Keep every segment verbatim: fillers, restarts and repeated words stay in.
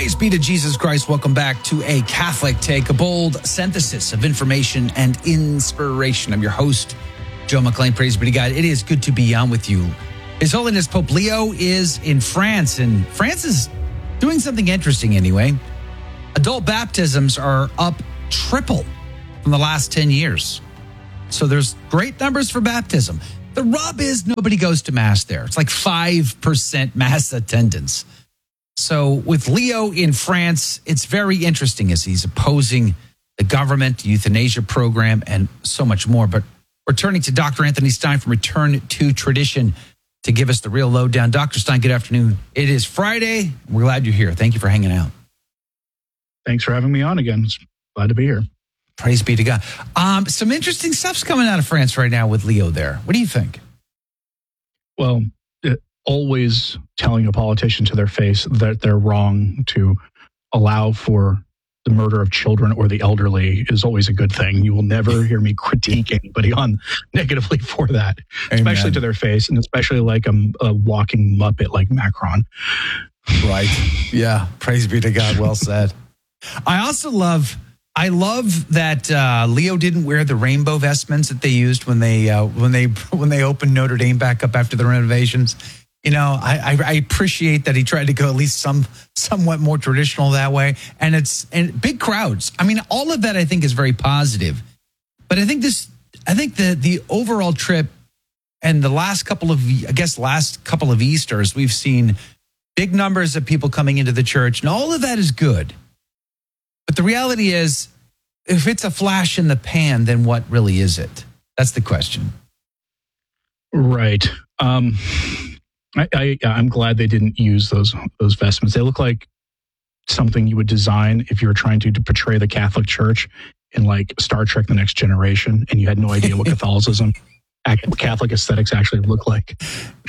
Praise be to Jesus Christ. Welcome back to A Catholic Take, a bold synthesis of information and inspiration. I'm your host, Joe McLean. Praise be to God. It is good to be on with you. His Holiness Pope Leo is in France, and France is doing something interesting anyway. Adult baptisms are up triple from the last ten years. So there's great numbers for baptism. The rub is nobody goes to Mass there. It's like five percent Mass attendance. So with Leo in France, it's very interesting as he's opposing the government, euthanasia program, and so much more. But we're turning to Doctor Anthony Stein from Return to Tradition to give us the real lowdown. Doctor Stein, good afternoon. It is Friday. We're glad you're here. Thank you for hanging out. Thanks for having me on again. It's glad to be here. Praise be to God. Um, some interesting stuff's coming out of France right now with Leo there. What do you think? Well, it, always telling a politician to their face that they're wrong to allow for the murder of children or the elderly is always a good thing. You will never hear me critique anybody on negatively for that, Amen. Especially to their face, and especially like a, a walking Muppet like Macron. Right. Yeah. Praise be to God. Well said. I also love... I love that uh, Leo didn't wear the rainbow vestments that they used when they uh, when they when they opened Notre Dame back up after the renovations. You know, I, I, I appreciate that he tried to go at least some somewhat more traditional that way, and it's and big crowds. I mean, all of that I think is very positive. But I think this, I think the the overall trip and the last couple of I guess last couple of Easters, we've seen big numbers of people coming into the church, and all of that is good. But the reality is, if it's a flash in the pan, then what really is it? That's the question. Right. Um, I, I, I'm glad they didn't use those those vestments. They look like something you would design if you were trying to, to portray the Catholic Church in like Star Trek: The Next Generation, and you had no idea what Catholicism, Catholic aesthetics actually look like.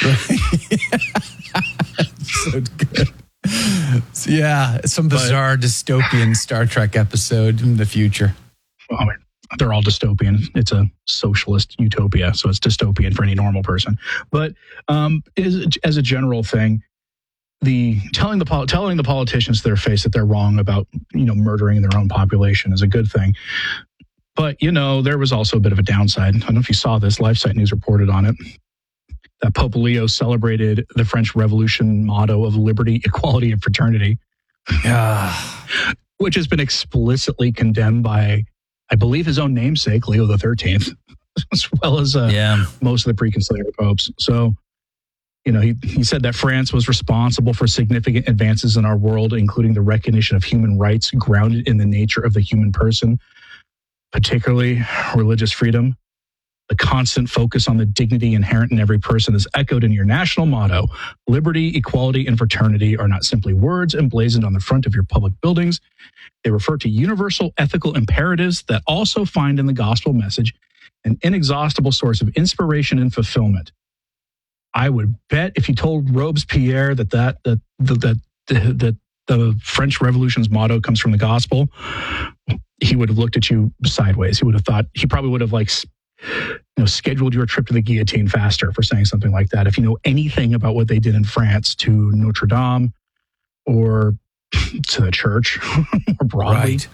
So good. So yeah, some bizarre but, dystopian Star Trek episode in the future. Well, I mean, they're all dystopian. It's a socialist utopia, so it's dystopian for any normal person. But um, as, as a general thing, the telling the telling the politicians to their face that they're wrong about you know murdering their own population is a good thing. But you know, there was also a bit of a downside. I don't know if you saw this. LifeSite News reported on it. That Pope Leo celebrated the French Revolution motto of liberty, equality, and fraternity, uh, which has been explicitly condemned by, I believe, his own namesake, Leo the thirteenth, as well as uh, yeah. most of the pre-conciliar popes. So, you know, he, he said that France was responsible for significant advances in our world, including the recognition of human rights grounded in the nature of the human person, particularly religious freedom. The constant focus on the dignity inherent in every person is echoed in your national motto. Liberty, equality, and fraternity are not simply words emblazoned on the front of your public buildings. They refer to universal ethical imperatives that also find in the gospel message an inexhaustible source of inspiration and fulfillment. I would bet if you told Robespierre that that that that that, that the French Revolution's motto comes from the gospel, he would have looked at you sideways. He would have thought, he probably would have like you know, scheduled your trip to the guillotine faster for saying something like that. If you know anything about what they did in France to Notre Dame or to the church more broadly. Right.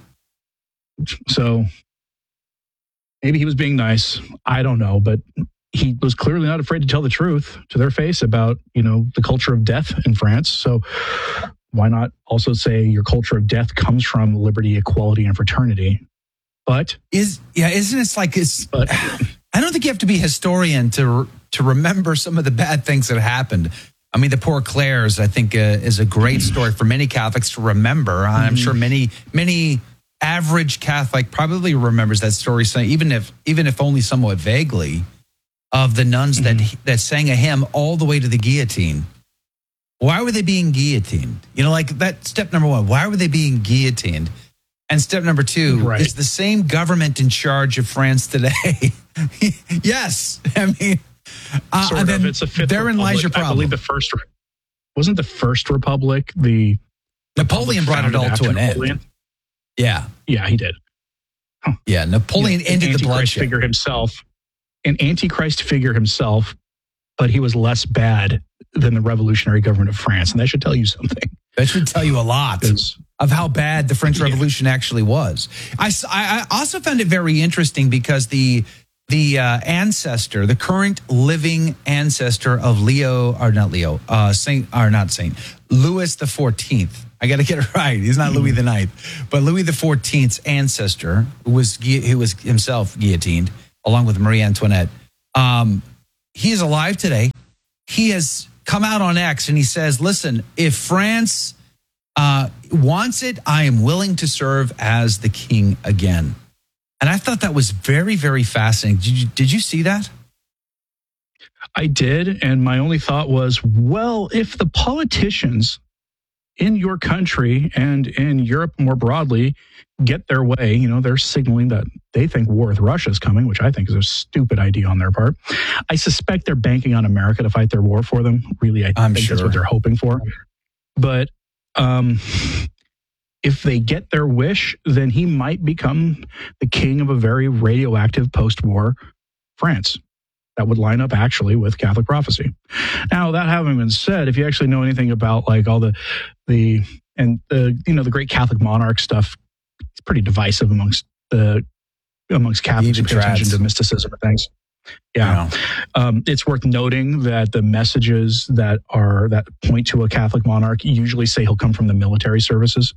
So maybe he was being nice. I don't know, but he was clearly not afraid to tell the truth to their face about, you know, the culture of death in France. So why not also say your culture of death comes from liberty, equality, and fraternity? But is yeah, isn't it like it's? But, I don't think you have to be a historian to to remember some of the bad things that happened. I mean, the poor Clares, I think, uh, is a great story for many Catholics to remember. Mm-hmm. I'm sure many many average Catholic probably remembers that story, even if even if only somewhat vaguely, of the nuns mm-hmm. that that sang a hymn all the way to the guillotine. Why were they being guillotined? You know, like that step number one. Why were they being guillotined? And step number two, right. is the same government in charge of France today? Yes. I mean, uh, sort and of. then It's a fifth therein republic. lies your problem. I believe the first, wasn't the first republic, the Napoleon brought it all to an Napoleon? end. Yeah. Yeah, he did. Huh. Yeah, Napoleon yeah, ended the bloodshed. Figure himself, an Antichrist figure himself, but he was less bad than the revolutionary government of France. And that should tell you something. That should tell you a lot of how bad the French Revolution yeah. actually was. I, I also found it very interesting because the the uh, ancestor, the current living ancestor of Leo, or not Leo, uh, Saint, or not Saint, Louis the fourteenth. I got to get it right. He's not Louis the ninth, but Louis the fourteenth's ancestor, who was who was himself guillotined along with Marie Antoinette. Um, he is alive today. He has come out on X and he says, "Listen, if France uh, wants it, I am willing to serve as the king again." And I thought that was very, very fascinating. Did you, did you see that? I did. And my only thought was, well, if the politicians in your country and in Europe more broadly get their way, you know, they're signaling that they think war with Russia is coming, which I think is a stupid idea on their part. I suspect they're banking on America to fight their war for them. Really, I I'm think sure. that's what they're hoping for. But um, if they get their wish, then he might become the king of a very radioactive post-war France. That would line up actually with Catholic prophecy. Now, that having been said, if you actually know anything about like all the, the and the, you know, the great Catholic monarch stuff, it's pretty divisive amongst the, amongst Catholics who pay attention to mysticism and things. Yeah. yeah. Um, it's worth noting that the messages that are, that point to a Catholic monarch usually say he'll come from the military services,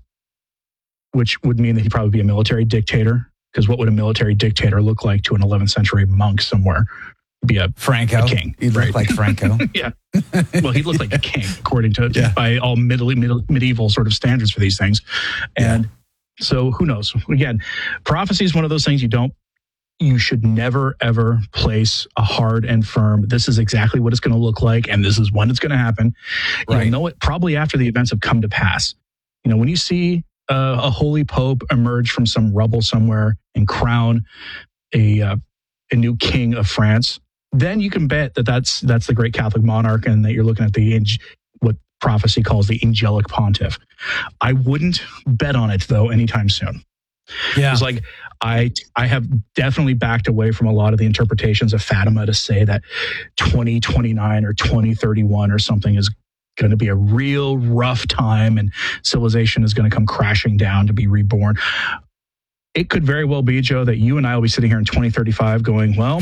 which would mean that he'd probably be a military dictator. Because what would a military dictator look like to an eleventh century monk somewhere? Be a Franco a king. He'd right? look like Franco. yeah. Well, he'd look like a king, according to yeah. by all middle, middle medieval sort of standards for these things. And yeah. so who knows? Again, prophecy is one of those things you don't, you should never, ever place a hard and firm, this is exactly what it's going to look like, and this is when it's going to happen. Right. You'll know it probably after the events have come to pass. You know, when you see uh, a holy pope emerge from some rubble somewhere and crown a uh, a new king of France, then you can bet that that's that's the great Catholic monarch, and that you're looking at the what prophecy calls the angelic pontiff. I wouldn't bet on it though anytime soon. Yeah, it's like I I have definitely backed away from a lot of the interpretations of Fatima to say that twenty twenty-nine or twenty thirty-one or something is going to be a real rough time, and civilization is going to come crashing down to be reborn. It could very well be, Joe, that you and I will be sitting here in twenty thirty-five going, well,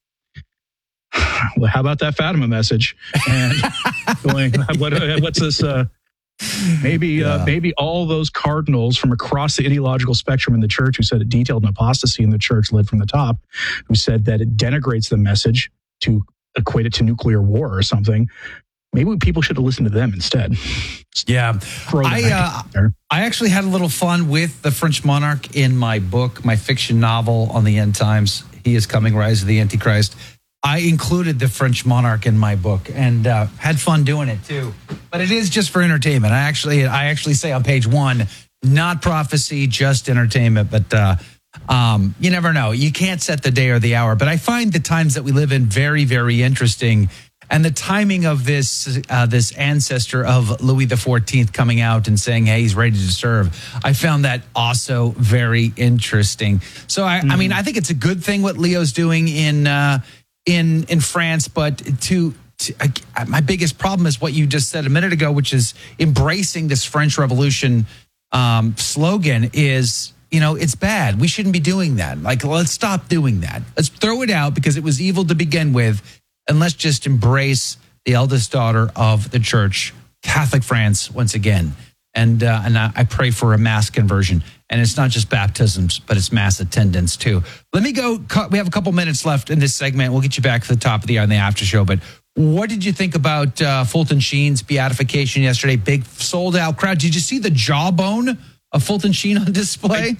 well, how about that Fatima message? And going, what, what's this? Uh, maybe, yeah. uh, maybe all those cardinals from across the ideological spectrum in the church who said it detailed an apostasy in the church led from the top, who said that it denigrates the message to equate it to nuclear war or something. Maybe people should have listened to them instead. Yeah. I uh, I actually had a little fun with the French monarch in my book, my fiction novel on the end times. He is Coming, Rise of the Antichrist. I included the French monarch in my book and uh, had fun doing it too. But it is just for entertainment. I actually I actually say on page one, not prophecy, just entertainment. But uh, um, you never know. You can't set the day or the hour. But I find the times that we live in very, very interesting. And the timing of this uh, this ancestor of Louis the fourteenth coming out and saying, hey, he's ready to serve, I found that also very interesting. So, I, mm. I mean, I think it's a good thing what Leo's doing in uh, in in France. But to, to uh, my biggest problem is what you just said a minute ago, which is embracing this French Revolution um, slogan is, you know, it's bad. We shouldn't be doing that. Like, let's stop doing that. Let's throw it out because it was evil to begin with. And let's just embrace the eldest daughter of the church, Catholic France, once again. And uh, and I pray for a mass conversion. And it's not just baptisms, but it's mass attendance too. Let me go. We have a couple minutes left in this segment. We'll get you back to the top of the hour in the after show. But what did you think about uh, Fulton Sheen's beatification yesterday? Big sold out crowd. Did you see the jawbone of Fulton Sheen on display?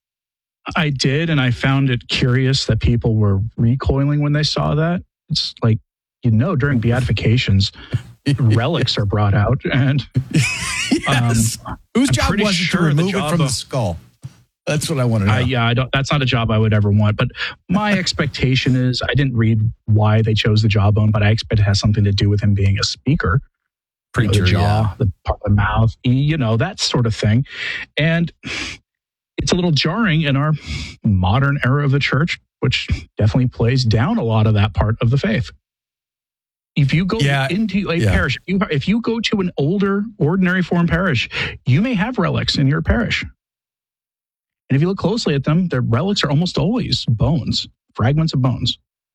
I, I did. And I found it curious that people were recoiling when they saw that. It's like, you know, during beatifications, relics are brought out, and yes. um, Whose job was it sure to remove it from the skull? That's what I want to know. Uh, yeah, I don't. That's not a job I would ever want. But my expectation is, I didn't read why they chose the jawbone, but I expect it has something to do with him being a speaker. Preacher, you know, the jaw, yeah. the part of the mouth, you know, that sort of thing, and it's a little jarring in our modern era of the church, which definitely plays down a lot of that part of the faith. If you go Yeah. into a Yeah. parish, if you, if you go to an older, ordinary form parish, you may have relics in your parish. And if you look closely at them, their relics are almost always bones, fragments of bones.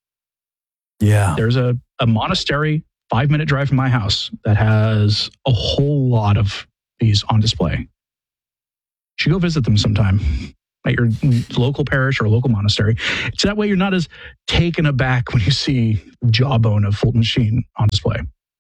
Yeah. There's a, a monastery five minute drive from my house that has a whole lot of these on display. You should go visit them sometime at your local parish or local monastery. So that way you're not as taken aback when you see jawbone of Fulton Sheen on display.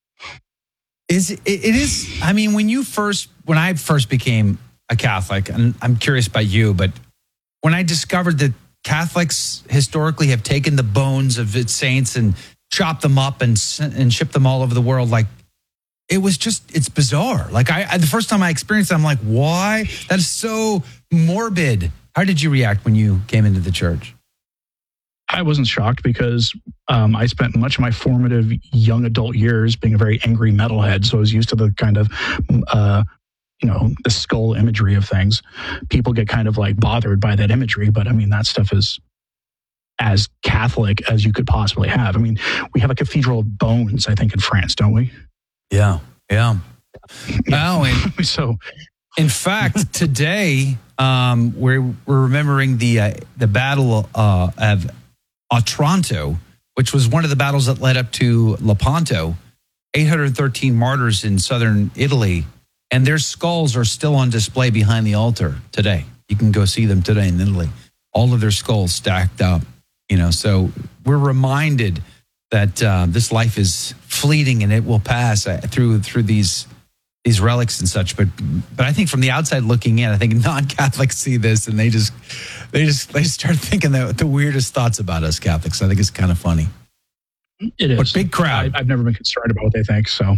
Is it, it is, I mean, when you first, when I first became a Catholic, and I'm curious about you, but when I discovered that Catholics historically have taken the bones of its saints and chopped them up and and shipped them all over the world, like it was just, it's bizarre. Like I, I the first time I experienced it, I'm like, why? That is so morbid. How did you react when you came into the church? I wasn't shocked because um, I spent much of my formative young adult years being a very angry metalhead. So I was used to the kind of, uh, you know, the skull imagery of things. People get kind of like bothered by that imagery. But I mean, that stuff is as Catholic as you could possibly have. I mean, we have a cathedral of bones, I think, in France, don't we? Yeah. Yeah. Yeah. Oh, and so in fact, today um, we're we're remembering the uh, the battle uh, of Otranto, which was one of the battles that led up to Lepanto. eight hundred thirteen martyrs in southern Italy, and their skulls are still on display behind the altar today. You can go see them today in Italy. All of their skulls stacked up. You know, so we're reminded that uh, this life is fleeting and it will pass uh, through through these these relics and such. But but I think from the outside looking in, I think non-Catholics see this and they just they just they start thinking the, the weirdest thoughts about us Catholics. I think it's kind of funny. It is. But big crowd. I, I've never been concerned about what they think. So,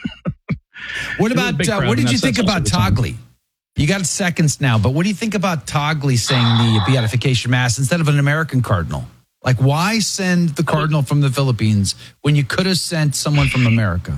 what about uh, crowd, what did you that's, think that's about Togli? You got seconds now, but what do you think about Togli saying the beatification mass instead of an American cardinal? Like, why send the cardinal from the Philippines when you could have sent someone from America?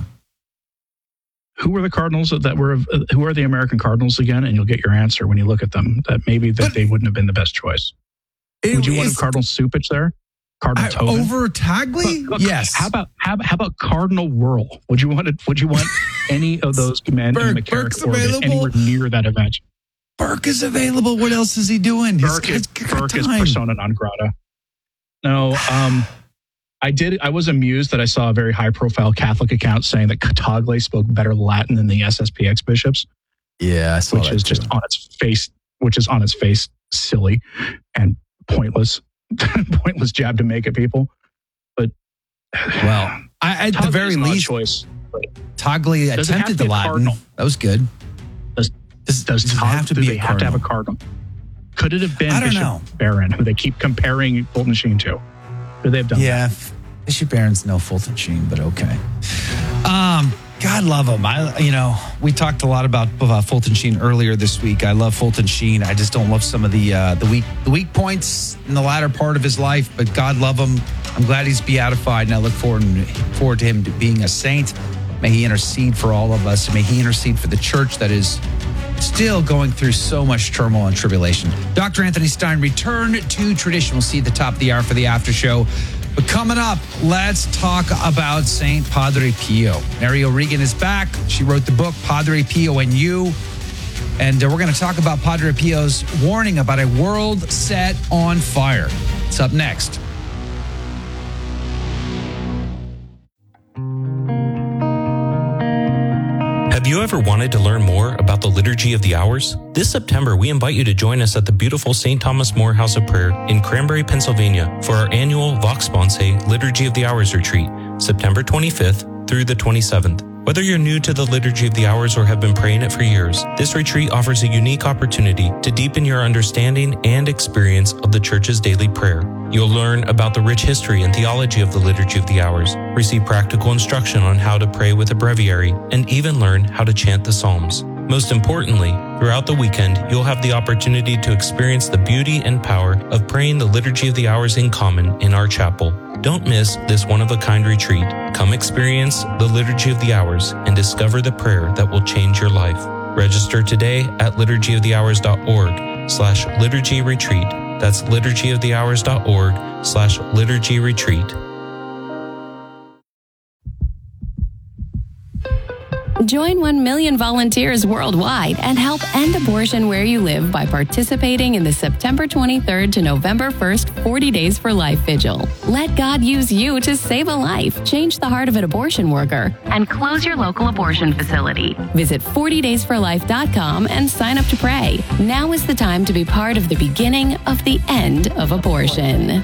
Who were the cardinals that were? Uh, who are the American cardinals again? And you'll get your answer when you look at them. That maybe that but they wouldn't have been the best choice. It, Would you want a Cardinal Supich there? Cardinal I, Tobin? over Togli? Look, look, yes. How about how, how about Cardinal Wuerl? Would you want it? Would you want any of those men Burke, in the Burke's McCarrick orbit available. anywhere near that event? Burke is available. What else is he doing? He's Burke is, got- got Burke is time. persona non grata. No, um, I did. I was amused that I saw a very high-profile Catholic account saying that Togli spoke better Latin than the S S P X bishops, Yeah, I saw which that is too. just on its face, which is on its face silly and pointless, pointless jab to make at people. But Well, I, at the Togli's very not a least, choice. Togli Does it have attempted to the be a Latin. cardinal? That was good. Does Does, does, does it Tog- have to do be they a have to have a cardinal? cardinal? Could it have been I don't Bishop know. Barron, who they keep comparing Fulton Sheen to? Could they have done that? Yeah, Bishop Barron's no Fulton Sheen, but okay. Um, God love him. I, you know, we talked a lot about uh, Fulton Sheen earlier this week. I love Fulton Sheen. I just don't love some of the uh, the weak the weak points in the latter part of his life. But God love him. I'm glad he's beatified, and I look forward forward to him to being a saint. May he intercede for all of us, and may he intercede for the church that is still going through so much turmoil and tribulation. Doctor Anthony Stein, return to tradition. We'll see you at the top of the hour for the after show. But coming up, let's talk about Saint Padre Pio. Mary O'Regan is back. She wrote the book, Padre Pio and You. And uh, we're going to talk about Padre Pio's warning about a world set on fire. It's up next. Have you ever wanted to learn more about the Liturgy of the Hours? This September, we invite you to join us at the beautiful Saint Thomas More House of Prayer in Cranberry, Pennsylvania for our annual Vox Sponsae Liturgy of the Hours retreat, September twenty-fifth through the twenty-seventh. Whether you're new to the Liturgy of the Hours or have been praying it for years, this retreat offers a unique opportunity to deepen your understanding and experience of the Church's daily prayer. You'll learn about the rich history and theology of the Liturgy of the Hours, receive practical instruction on how to pray with a breviary, and even learn how to chant the Psalms. Most importantly, throughout the weekend, you'll have the opportunity to experience the beauty and power of praying the Liturgy of the Hours in common in our chapel. Don't miss this one-of-a-kind retreat. Come experience the Liturgy of the Hours and discover the prayer that will change your life. Register today at liturgy of the hours dot org slash liturgy retreat. That's liturgy of the hours dot org slash liturgy retreat. Join one million volunteers worldwide and help end abortion where you live by participating in the September twenty-third to November first forty Days for Life Vigil. Let God use you to save a life, change the heart of an abortion worker, and close your local abortion facility. Visit forty days for life dot com and sign up to pray. Now is the time to be part of the beginning of the end of abortion.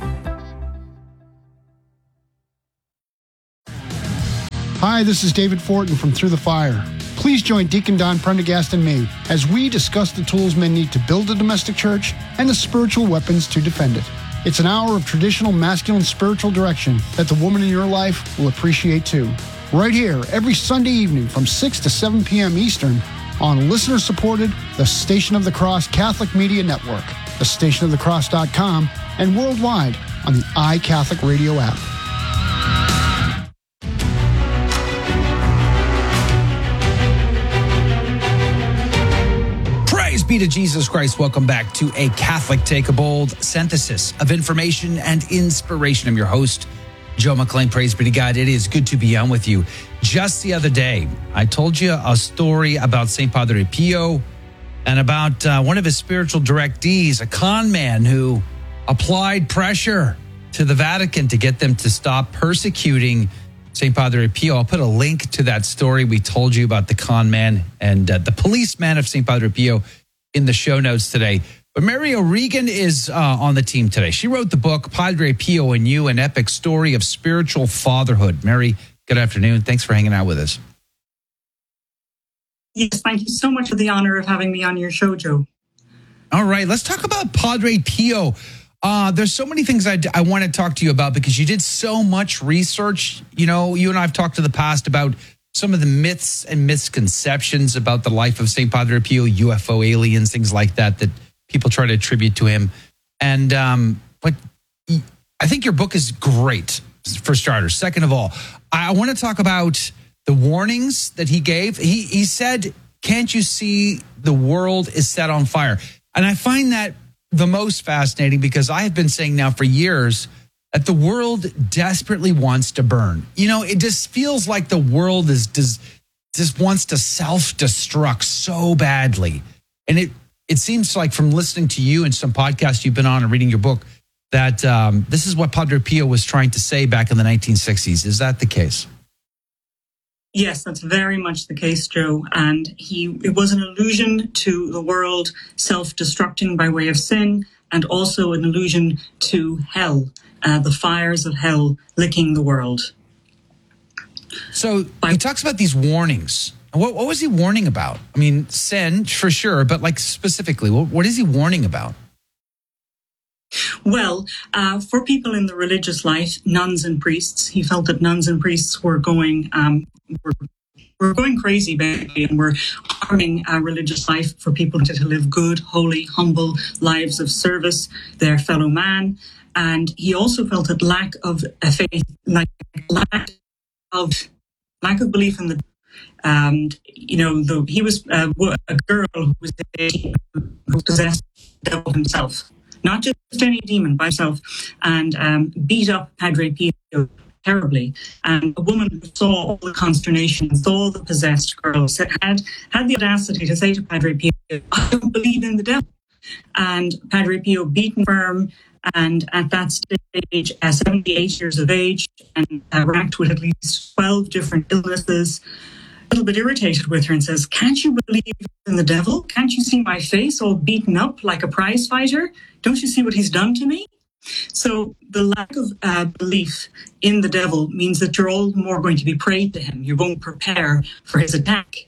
Hi, this is David Fortin from Through the Fire. Please join Deacon Don Prendergast and me as we discuss the tools men need to build a domestic church and the spiritual weapons to defend it. It's an hour of traditional masculine spiritual direction that the woman in your life will appreciate too. Right here, every Sunday evening from six to seven p.m. Eastern on listener-supported The Station of the Cross Catholic Media Network, the station of the cross dot com, and worldwide on the iCatholic Radio app. Praise be to Jesus Christ. Welcome back to A Catholic Take, a bold synthesis of information and inspiration. I'm your host, Joe McLean. Praise be to God. It is good to be on with you. Just the other day, I told you a story about Saint Padre Pio and about uh, one of his spiritual directees, a con man who applied pressure to the Vatican to get them to stop persecuting Saint Padre Pio. I'll put a link to that story we told you about the con man and uh, the policeman of Saint Padre Pio in the show notes today. But Mary O'Regan is uh, on the team today. She wrote the book, Padre Pio and You, an epic story of spiritual fatherhood. Mary, good afternoon. Thanks for hanging out with us. Yes, thank you so much for the honor of having me on your show, Joe. All right, let's talk about Padre Pio. Uh, there's so many things I, I want to talk to you about because you did so much research. You know, you and I have talked in the past about some of the myths and misconceptions about the life of Saint Padre Pio, U F O aliens, things like that, that people try to attribute to him. And um, but I think your book is great, for starters. Second of all, I want to talk about the warnings that he gave. He he said, can't you see the world is set on fire? And I find that the most fascinating because I have been saying now for years that the world desperately wants to burn. You know, it just feels like the world is just, just wants to self-destruct so badly. And it it seems like from listening to you and some podcasts you've been on and reading your book that um, this is what Padre Pio was trying to say back in the nineteen sixties. Is that the case? Yes, that's very much the case, Joe. And he it was an allusion to the world self-destructing by way of sin, and also an allusion to hell, uh, the fires of hell licking the world. So he talks about these warnings. What, what was he warning about? I mean, sin, for sure, but like specifically, what, what is he warning about? Well, uh, for people in the religious life, nuns and priests, he felt that nuns and priests were going um, were, were going crazy, basically, and were harming uh, religious life for people to, to live good, holy, humble lives of service, their fellow man. And he also felt that lack of a faith, like lack of lack of belief in the, um, you know, the, he was uh, a girl who was who possessed the devil himself. Not just any demon by himself, and um, beat up Padre Pio terribly. And a woman who saw all the consternation, saw the possessed girl, said, had had the audacity to say to Padre Pio, I don't believe in the devil. And Padre Pio, beaten firm, and at that stage, at seventy-eight years of age, and uh, racked with at least twelve different illnesses, a little bit irritated with her and says, can't you believe in the devil? Can't you see my face all beaten up like a prize fighter? Don't you see what he's done to me? So the lack of uh, belief in the devil means that you're all the more going to be prey to him. You won't prepare for his attack.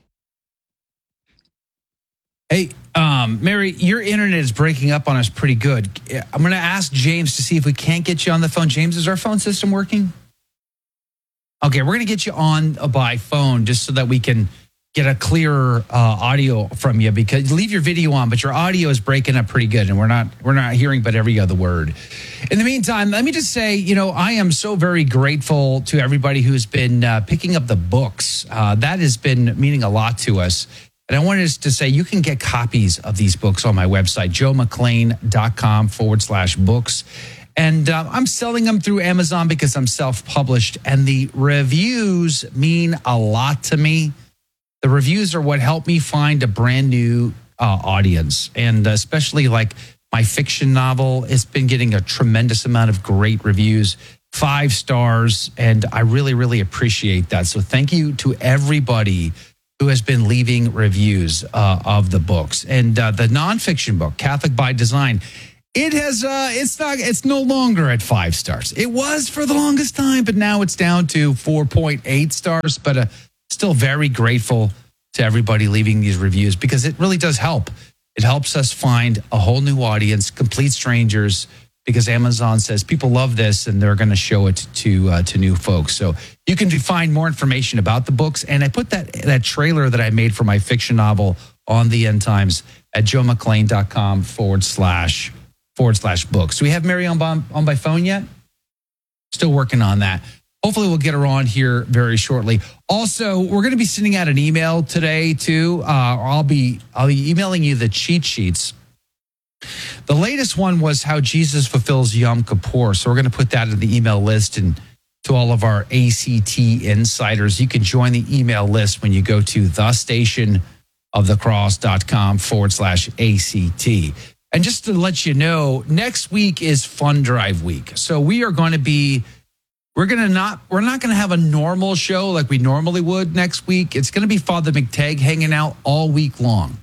Hey, um, Mary, your internet is breaking up on us pretty good. I'm going to ask James to see if we can't get you on the phone. James, is our phone system working? Okay, we're going to get you on by phone just so that we can get a clearer uh, audio from you, because leave your video on, but your audio is breaking up pretty good, and we're not we're not hearing but every other word. In the meantime, let me just say, you know, I am so very grateful to everybody who's been uh, picking up the books. Uh, that has been meaning a lot to us. And I wanted to say you can get copies of these books on my website, joe mclean dot com forward slash books. And uh, I'm selling them through Amazon because I'm self-published. And the reviews mean a lot to me. the reviews are what help me find a brand new uh, audience. And especially like my fiction novel, it's been getting a tremendous amount of great reviews, five stars. And I really, really appreciate that. So thank you to everybody who has been leaving reviews uh, of the books. And uh, the nonfiction book, Catholic by Design, it has uh, it's not it's no longer at five stars. It was for the longest time, but now it's down to four point eight stars. But uh, still very grateful to everybody leaving these reviews because it really does help. It helps us find a whole new audience, complete strangers, because Amazon says people love this and they're going to show it to uh, to new folks. So you can find more information about the books. And I put that that trailer that I made for my fiction novel on the End Times at joemcclain.com forward slash forward slash books. Do we have Mary on, on by phone yet? Still working on that. Hopefully we'll get her on here very shortly. Also, we're going to be sending out an email today too. Uh, I'll be I'll be emailing you the cheat sheets. The latest one was how Jesus fulfills Yom Kippur. So we're going to put that in the email list. And to all of our A C T insiders, you can join the email list when you go to thestationofthecross.com forward slash ACT. And just to let you know, next week is Fund Drive week. So we are going to be, we're going to not, we're not going to have a normal show like we normally would next week. It's going to be Father McTagg hanging out all week long.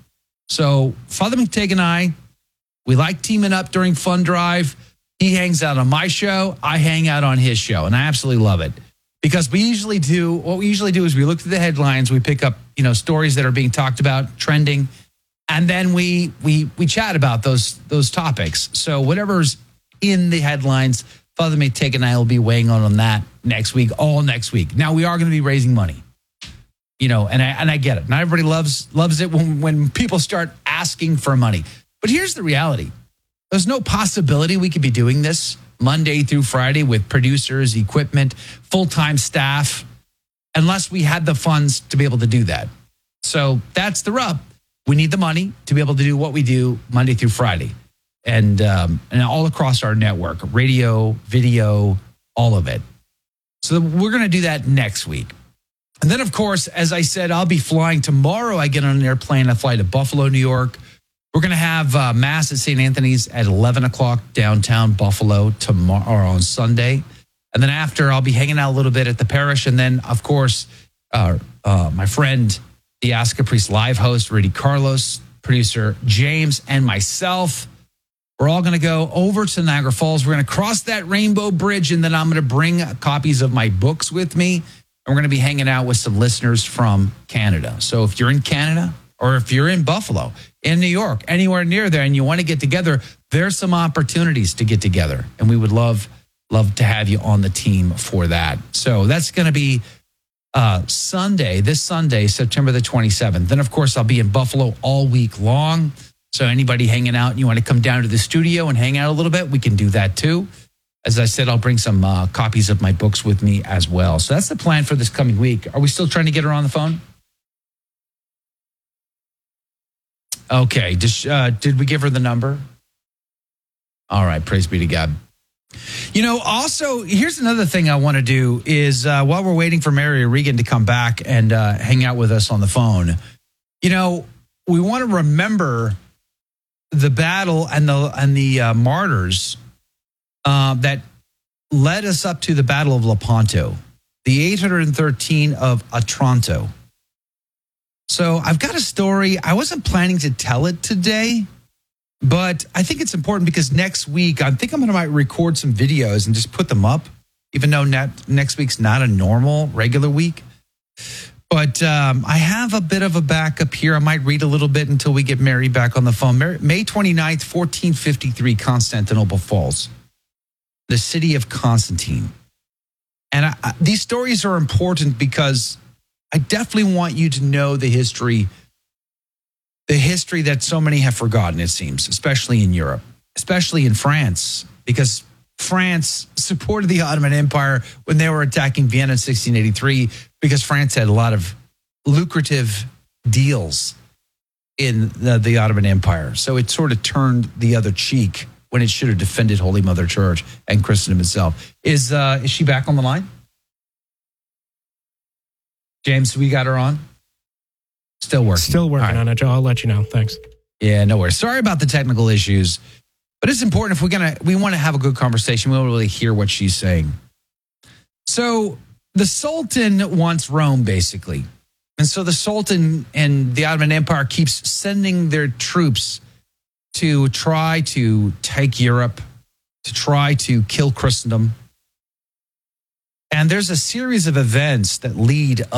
So Father McTagg and I, we like teaming up during Fund Drive. He hangs out on my show. I hang out on his show. And I absolutely love it because we usually do, what we usually do is we look through the headlines. We pick up, you know, stories that are being talked about, trending. And then we we we chat about those those topics. So whatever's in the headlines, Father McTagg and I will be weighing on on that next week, all next week. Now we are going to be raising money. You know, and I and I get it. Not everybody loves loves it when, when people start asking for money. But here's the reality. There's no possibility we could be doing this Monday through Friday with producers, equipment, full-time staff, unless we had the funds to be able to do that. So that's the rub. We need the money to be able to do what we do Monday through Friday. And, um, and all across our network, radio, video, all of it. So we're going to do that next week. And then, of course, as I said, I'll be flying tomorrow. I get on an airplane. I fly to Buffalo, New York. We're going to have uh, Mass at Saint Anthony's at eleven o'clock downtown Buffalo tomorrow or on Sunday. And then after, I'll be hanging out a little bit at the parish. And then, of course, uh, uh, my friend, the Ask a Priest live host, Rudy Carlos, producer James, and myself, we're all going to go over to Niagara Falls. We're going to cross that Rainbow Bridge, and then I'm going to bring copies of my books with me. And we're going to be hanging out with some listeners from Canada. So if you're in Canada or if you're in Buffalo, in New York, anywhere near there, and you want to get together, there's some opportunities to get together. And we would love, love to have you on the team for that. So that's going to be uh, Sunday, this Sunday, September the twenty-seventh. Then, of course, I'll be in Buffalo all week long. So anybody hanging out and you want to come down to the studio and hang out a little bit, we can do that too. As I said, I'll bring some uh, copies of my books with me as well. So that's the plan for this coming week. Are we still trying to get her on the phone? Okay. Just, uh, did we give her the number? All right. Praise be to God. You know, also, here's another thing I want to do is uh, while we're waiting for Mary Regan to come back and uh, hang out with us on the phone, you know, we want to remember the battle and the and the uh, martyrs uh, that led us up to the Battle of Lepanto, the eight hundred thirteen of Otranto. So I've got a story. I wasn't planning to tell it today, but I think it's important because next week, I think I'm going to might record some videos and just put them up, even though not, next week's not a normal, regular week. But um, I have a bit of a backup here. I might read a little bit until we get Mary back on the phone. May twenty-ninth, fourteen fifty-three, Constantinople falls, the city of Constantine. And I, I, these stories are important because I definitely want you to know the history, the history that so many have forgotten, it seems, especially in Europe, especially in France, because France supported the Ottoman Empire when they were attacking Vienna in sixteen eighty-three, because France had a lot of lucrative deals in the, the Ottoman Empire. So it sort of turned the other cheek when it should have defended Holy Mother Church and Christendom itself. Is uh, is she back on the line? James, we got her on? Still working. Still working All right. on it, Joe. I'll let you know. Thanks. Yeah, no worries. Sorry about the technical issues, but it's important if we're gonna we want to have a good conversation. We want to really hear what she's saying. So the Sultan wants Rome, basically, and so the Sultan and the Ottoman Empire keeps sending their troops to try to take Europe, to try to kill Christendom. And there's a series of events that lead